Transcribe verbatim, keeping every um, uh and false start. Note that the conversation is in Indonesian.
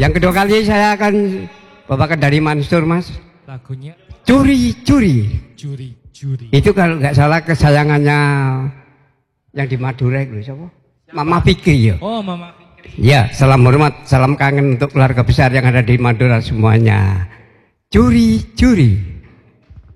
Yang kedua kali saya akan bawakan dari Mansur, Mas. Lagunya Curi Curi. Curi Curi. Itu kalau nggak salah kesayangannya yang di Madura itu siapa? Mama Fikri ya. Oh, Mama Fikri. Ya, salam hormat, salam kangen untuk keluarga besar yang ada di Madura semuanya. Curi Curi.